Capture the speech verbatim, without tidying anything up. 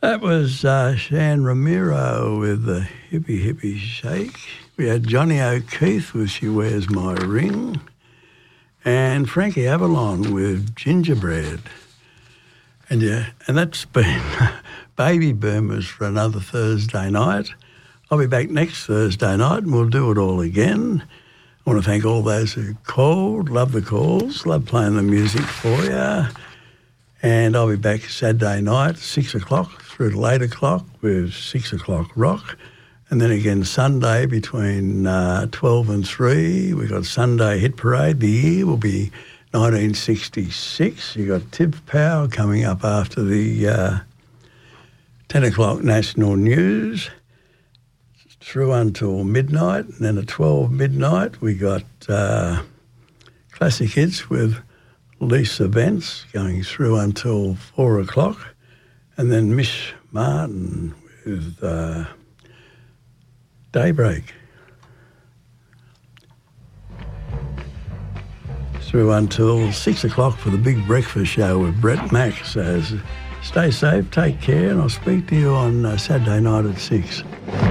That was uh, Shan Ramiro with the Hippie Hippie Shake. We had Johnny O'Keefe with She Wears My Ring. And Frankie Avalon with Gingerbread. And yeah, and that's been Baby Boomers for another Thursday night. I'll be back next Thursday night and we'll do it all again. I want to thank all those who called. Love the calls. Love playing the music for you. And I'll be back Saturday night, six o'clock through to eight o'clock with six o'clock rock. And then again Sunday between uh, twelve and three. We've got Sunday Hit Parade. The year will be nineteen sixty-six. You've got Tip Power coming up after the uh, ten o'clock national news through until midnight. And then at twelve midnight we got uh, Classic Hits with Lisa Vance going through until four o'clock. And then Mish Martin with uh, Daybreak through until six o'clock for the big breakfast show with Brett Mack. So stay safe, take care, and I'll speak to you on uh, Saturday night at six.